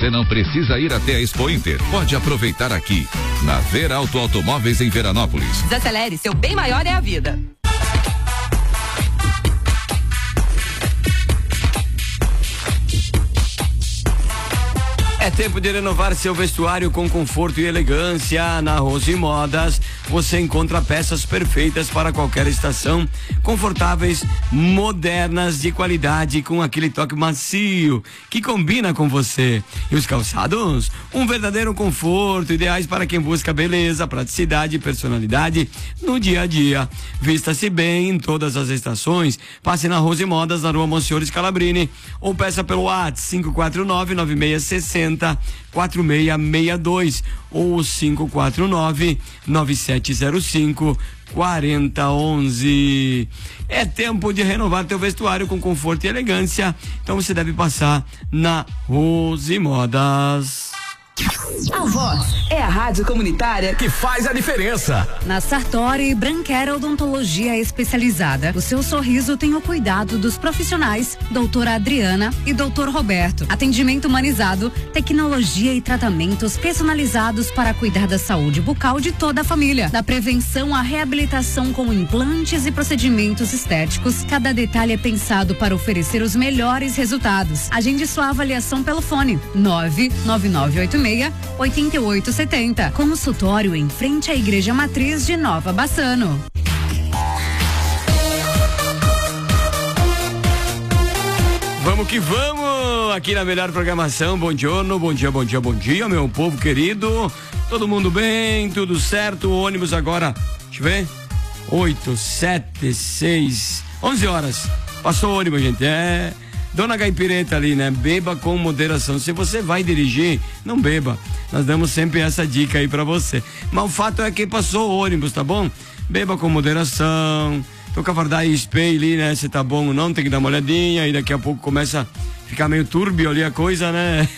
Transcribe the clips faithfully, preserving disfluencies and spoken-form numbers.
você não precisa ir até a Expo Inter. Pode aproveitar aqui, na Ver Auto Automóveis em Veranópolis. Desacelere, seu bem maior é a vida. É tempo de renovar seu vestuário com conforto e elegância. Na Rose Modas você encontra peças perfeitas para qualquer estação, confortáveis, modernas, de qualidade, com aquele toque macio que combina com você. E os calçados? Um verdadeiro conforto, ideais para quem busca beleza, praticidade e personalidade no dia a dia. Vista-se bem em todas as estações. Passe na Rose Modas, na Rua Monsignor Scalabrini, ou peça pelo WhatsApp cinco quatro nove, nove seis seis zero, quatro seis seis dois ou cinco quatro nove, nove sete zero cinco, quatro zero um um. É tempo de renovar teu vestuário com conforto e elegância, então você deve passar na Rose Modas. A Voz é a rádio comunitária que faz a diferença. Na Sartori Branquera Odontologia Especializada, o seu sorriso tem o cuidado dos profissionais doutora Adriana e doutor Roberto. Atendimento humanizado, tecnologia e tratamentos personalizados para cuidar da saúde bucal de toda a família. Da prevenção à reabilitação com implantes e procedimentos estéticos, cada detalhe é pensado para oferecer os melhores resultados. Agende sua avaliação pelo fone nove nove nove oito seis, oito oito sete zero. Consultório em frente à Igreja Matriz de Nova Bassano. Vamos que vamos! Aqui na melhor programação. Bom dia, bom dia, bom dia, bom dia, meu povo querido. Todo mundo bem? Tudo certo? O ônibus agora, deixa eu ver. oito, sete, seis, onze horas. Passou o ônibus, gente. É. Dona Gaipireta ali, né? Beba com moderação. Se você vai dirigir, não beba. Nós damos sempre essa dica aí pra você. Mas o fato é que passou o ônibus, tá bom? Beba com moderação. Toca a e espelho ali, né? Se tá bom ou não, tem que dar uma olhadinha. E daqui a pouco começa a ficar meio túrbio ali a coisa, né?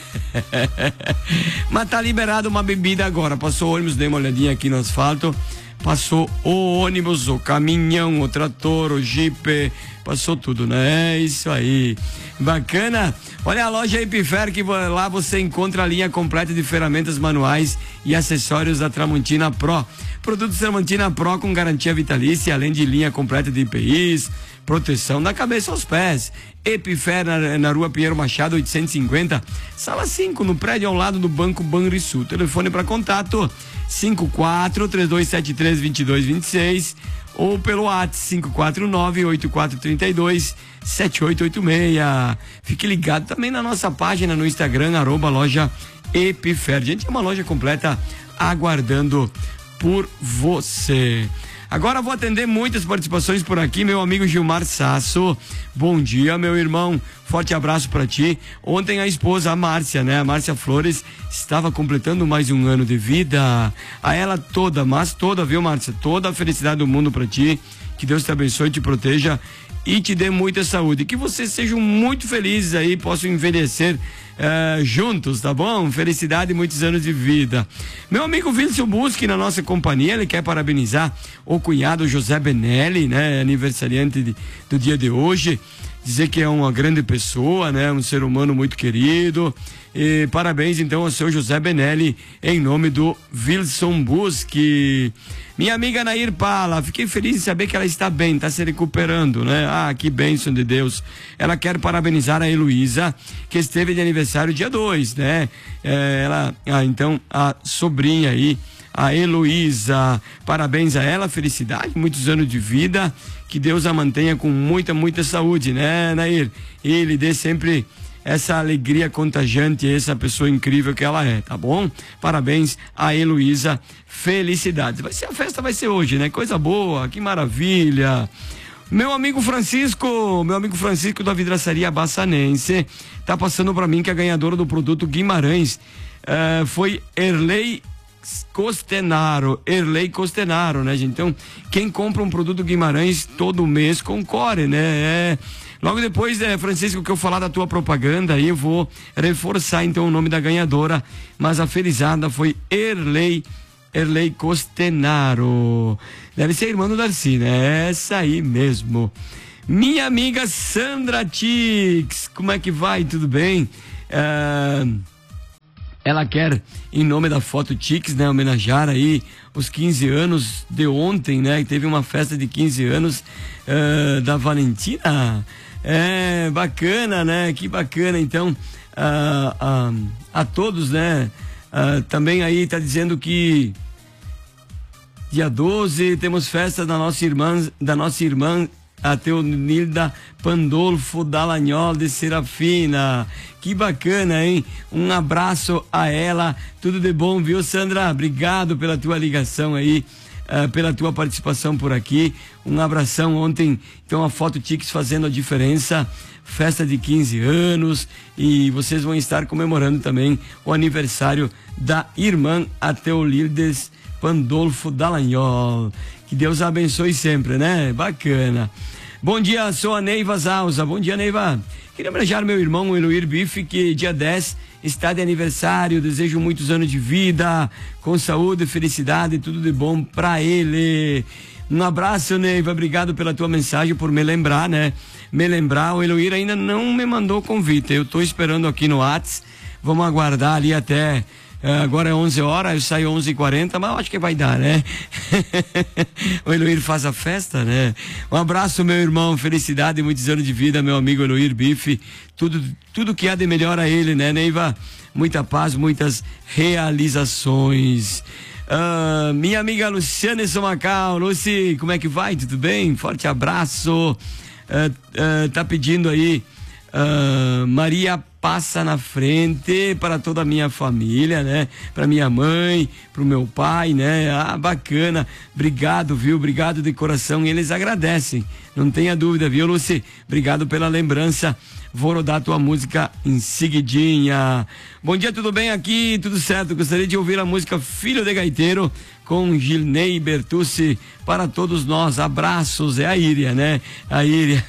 Mas tá liberado uma bebida agora. Passou o ônibus, dei uma olhadinha aqui no asfalto. Passou o ônibus, o caminhão, o trator, o jipe, passou tudo, né? É isso aí. Bacana. Olha a loja Epifer, que lá você encontra a linha completa de ferramentas manuais e acessórios da Tramontina Pro. Produtos Tramontina Pro com garantia vitalícia, além de linha completa de I P Is, proteção da cabeça aos pés. Epifer na, na rua Pinheiro Machado, oitocentos e cinquenta, sala cinco, no prédio ao lado do Banco Banrisul. Telefone para contato cinco quatro, três dois sete três, dois dois dois seis ou pelo WhatsApp cinco quatro nove, oito quatro três dois, sete oito oito seis. Fique ligado também na nossa página no Instagram, arroba loja Epifer. Gente, é uma loja completa aguardando por você. Agora vou atender muitas participações por aqui, meu amigo Gilmar Sasso. Bom dia, meu irmão. Forte abraço pra ti. Ontem a esposa, a Márcia, né? A Márcia Flores estava completando mais um ano de vida. A ela toda, mas toda, viu, Márcia? Toda a felicidade do mundo pra ti. Que Deus te abençoe, te proteja e te dê muita saúde. Que vocês sejam muito felizes aí, possam envelhecer uh, juntos, tá bom? Felicidade e muitos anos de vida. Meu amigo Wilson Busque na nossa companhia, ele quer parabenizar o cunhado José Benelli, né? Aniversariante de, do dia de hoje. Dizer que é uma grande pessoa, né? Um ser humano muito querido. E parabéns então ao seu José Benelli em nome do Wilson Busque. Minha amiga Nair Pala, fiquei feliz em saber que ela está bem, está se recuperando, né? Ah, que bênção de Deus. Ela quer parabenizar a Heloísa, que esteve de aniversário dia dois, né? É, ela, ah, então, a sobrinha aí, a Heloísa, parabéns a ela, felicidade, muitos anos de vida, que Deus a mantenha com muita, muita saúde, né, Nair? E lhe dê sempre essa alegria contagiante, essa pessoa incrível que ela é, tá bom? Parabéns a Heloísa, felicidades. Vai ser, a festa vai ser hoje, né? Coisa boa, que maravilha. Meu amigo Francisco, meu amigo Francisco da Vidraçaria Bassanense, tá passando pra mim que a ganhadora do produto Guimarães uh, foi Erlei Costenaro, Erlei Costenaro, né, gente? Então, quem compra um produto Guimarães todo mês concorre, né? É. Logo depois, é, Francisco, que eu falar da tua propaganda, aí eu vou reforçar então o nome da ganhadora, mas a felizada foi Erlei, Erlei Costenaro. Deve ser irmã do Darcy, né? Essa aí mesmo. Minha amiga Sandra Tix, como é que vai? Tudo bem? Uh... ela quer, em nome da Foto Chicks, né, homenagear aí os quinze anos de ontem, né, que teve uma festa de quinze anos uh, da Valentina. É, bacana, né, que bacana, então, uh, uh, a todos, né, uh, também aí tá dizendo que dia doze temos festa da nossa irmã, da nossa irmã a Teonilda Pandolfo Dallagnol de Serafina. Que bacana, hein? Um abraço a ela, tudo de bom, viu, Sandra? Obrigado pela tua ligação aí, uh, pela tua participação por aqui. Um abração ontem, então a Foto Chicks fazendo a diferença, festa de quinze anos, e vocês vão estar comemorando também o aniversário da irmã Teonildes Pandolfo Dallagnol. Que Deus a abençoe sempre, né? Bacana. Bom dia, sou a Neiva Zausa. Bom dia, Neiva. Queria homenagear meu irmão, o Eloir Bife, que dia dez está de aniversário. Desejo muitos anos de vida, com saúde, felicidade e tudo de bom pra ele. Um abraço, Neiva. Obrigado pela tua mensagem, por me lembrar, né? Me lembrar. O Eloir ainda não me mandou convite. Eu tô esperando aqui no WhatsApp. Vamos aguardar ali até... Uh, agora é onze horas, eu saio onze e quarenta, mas eu acho que vai dar, né? O Eloir faz a festa, né? Um abraço, meu irmão, felicidade e muitos anos de vida, meu amigo Eloir Bife. Tudo, tudo que há de melhor a ele, né, Neiva? Muita paz, muitas realizações. Uh, minha amiga Luciane Somacau. Luci, como é que vai? Tudo bem? Forte abraço. Uh, uh, tá pedindo aí uh, Maria Passa na Frente para toda a minha família, né? Para minha mãe, para o meu pai, né? Ah, bacana. Obrigado, viu? Obrigado de coração. E eles agradecem. Não tenha dúvida, viu, Luci? Obrigado pela lembrança. Vou rodar tua música em seguidinha. Bom dia, tudo bem aqui? Tudo certo? Gostaria de ouvir a música Filho de Gaiteiro com Gilney Bertucci para todos nós. Abraços. É a Íria, né? A Íria.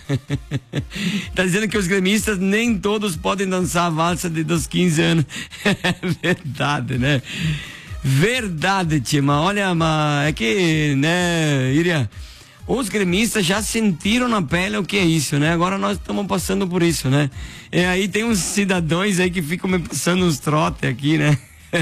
Tá dizendo que os gremistas nem todos podem dançar a valsa de, dos quinze anos. É verdade, né? Verdade, Tima. Olha, mas é que, né, Íria, os gremistas já sentiram na pele o que é isso, né? Agora nós estamos passando por isso, né? E aí tem uns cidadãos aí que ficam me passando uns trotes aqui, né?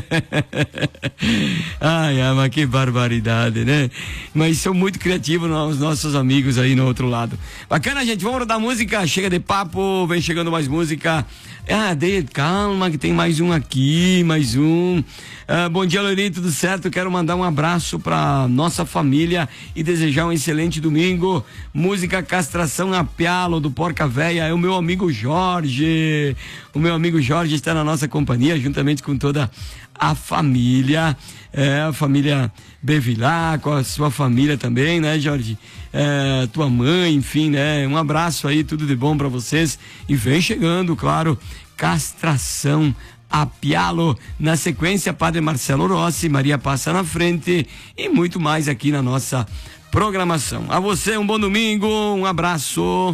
Ai, ai, mas que barbaridade, né? Mas são muito criativos os nossos amigos aí no outro lado. Bacana, gente, vamos rodar música. Chega de papo, vem chegando mais música. Ah, de, calma que tem mais um aqui, mais um. Ah, bom dia, Loirinho, tudo certo? Quero mandar um abraço pra nossa família e desejar um excelente domingo. Música Castração a Pialo do Porca Véia, é o meu amigo Jorge. O meu amigo Jorge está na nossa companhia, juntamente com toda a família, é, a família Bevilá, com a sua família também, né, Jorge? É, tua mãe, enfim, né? Um abraço aí, tudo de bom pra vocês. E vem chegando, claro, Castração a Pialo. Na sequência, Padre Marcelo Rossi, Maria Passa na Frente e muito mais aqui na nossa programação. A você, um bom domingo, um abraço.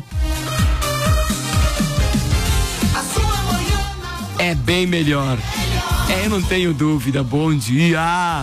É bem melhor. É, eu não tenho dúvida. Bom dia.